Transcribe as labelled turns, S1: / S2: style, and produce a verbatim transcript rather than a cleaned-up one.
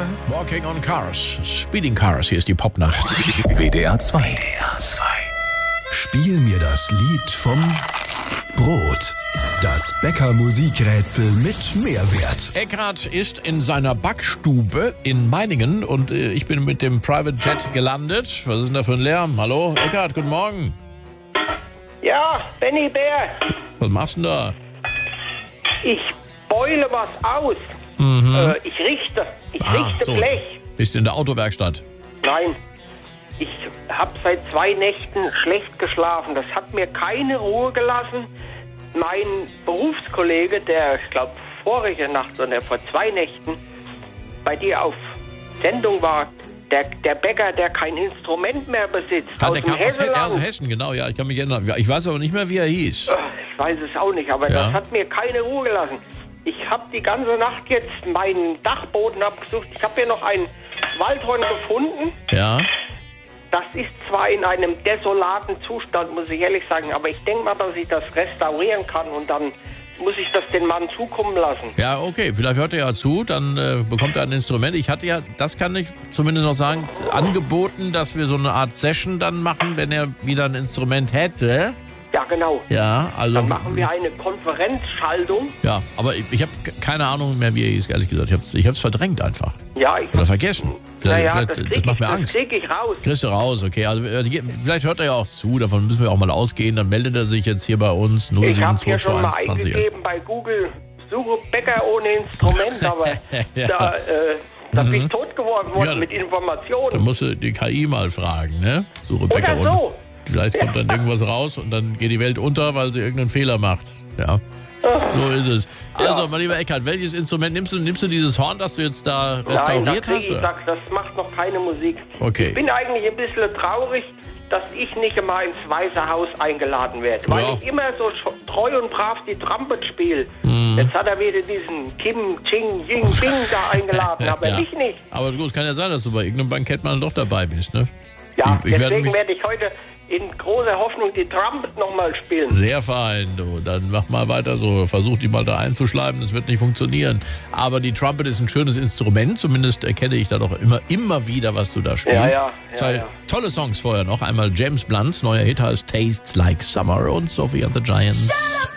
S1: Walking on Cars, Speeding Cars, hier ist die Popnacht.
S2: W D R zwei.
S1: W D R zwei.
S2: Spiel mir das Lied vom Brot. Das Bäcker-Musikrätsel mit Mehrwert.
S1: Eckhard ist in seiner Backstube in Meiningen und äh, ich bin mit dem Private Jet gelandet. Was ist denn da für ein Lärm? Hallo, Eckhard, guten Morgen.
S3: Ja, Benny Bär,
S1: Was machst du denn da?
S3: ich beule was aus.
S1: Mhm.
S3: Äh, ich richte, ich
S1: Ah,
S3: richte
S1: so.
S3: Blech.
S1: Bist du in der Autowerkstatt?
S3: Nein, ich habe seit zwei Nächten schlecht geschlafen. Das hat mir keine Ruhe gelassen. Mein Berufskollege, der, ich glaube, vorige Nacht oder vor zwei Nächten bei dir auf Sendung war, der, der Bäcker, der kein Instrument mehr besitzt,
S1: Ah,
S3: aus
S1: der
S3: dem
S1: kam aus, He-
S3: Hesseland.
S1: aus Hessen, genau, ja, ich kann mich erinnern. Ich weiß aber nicht mehr, wie er hieß.
S3: Ich weiß es auch nicht, aber
S1: Ja.
S3: das hat mir keine Ruhe gelassen. Ich habe die ganze Nacht jetzt meinen Dachboden abgesucht. Ich habe hier noch ein Waldhorn gefunden.
S1: Ja,
S3: Das ist zwar in einem desolaten Zustand, muss ich ehrlich sagen, aber ich denke mal, dass ich das restaurieren kann und dann muss ich das den Mann zukommen lassen.
S1: ja, okay, vielleicht hört er ja zu, dann äh, bekommt er ein Instrument. Ich hatte ja, das kann ich zumindest noch sagen, angeboten, dass wir so eine Art Session dann machen, wenn er wieder ein Instrument hätte.
S3: Ja, genau.
S1: Ja, also...
S3: Dann machen wir eine Konferenzschaltung.
S1: Ja, aber ich, ich habe keine Ahnung mehr, wie er hieß, ehrlich gesagt. Ich habe es ich hab's verdrängt einfach.
S3: Ja, ich
S1: Oder vergessen. Vielleicht,
S3: naja,
S1: vielleicht,
S3: das,
S1: das,
S3: krieg
S1: macht
S3: ich,
S1: mir
S3: das
S1: Angst.
S3: krieg ich raus.
S1: Kriegst du raus, okay. Also äh, vielleicht hört er ja auch zu, davon müssen wir auch mal ausgehen. Dann meldet er sich jetzt hier bei uns null
S3: Ich
S1: sieben
S3: habe
S1: zwei
S3: hier
S1: zwei
S3: schon mal
S1: eins zwanzig.
S3: eingegeben bei Google, suche Bäcker ohne Instrument, aber
S1: Ja.
S3: da, äh, da bin ich tot geworden worden
S1: Ja,
S3: mit
S1: Dann
S3: Informationen.
S1: musst du die K I mal fragen, ne? Suche Bäcker
S3: Oder so.
S1: und vielleicht kommt dann irgendwas raus und dann geht die Welt unter, weil sie irgendeinen Fehler macht. Ja. So ist es. Also,
S3: Ja.
S1: mein lieber Eckhard, welches Instrument nimmst du? Nimmst du dieses Horn, das du jetzt da
S3: Nein, da
S1: restauriert
S3: krieg
S1: hast?
S3: ich, sag, das macht noch keine Musik.
S1: Okay.
S3: Ich bin eigentlich ein bisschen traurig, dass ich nicht immer ins Weiße Haus eingeladen werde, weil
S1: Ja.
S3: ich immer so sch- treu und brav die Trumpet spiele.
S1: Mhm.
S3: Jetzt hat er wieder diesen Kim Ching Ying Bing da eingeladen, aber
S1: Ja.
S3: ich nicht.
S1: Aber gut, es kann ja sein, dass du bei irgendeinem Bankett mal doch dabei bist, ne?
S3: Ja,
S1: Ich- ich werde
S3: deswegen
S1: mich-
S3: werde ich heute in großer Hoffnung die Trumpet nochmal spielen.
S1: Sehr fein, du. Dann mach mal weiter so. Versuch die mal da einzuschleiben, das wird nicht funktionieren. Aber die Trumpet ist ein schönes Instrument, zumindest erkenne ich da doch immer, immer wieder, was du da spielst.
S3: Ja, ja, ja,
S1: Zwei
S3: ja.
S1: tolle Songs vorher noch. Einmal James Blunts neuer Hit heißt Tastes Like Summer und Sophie and the Giants.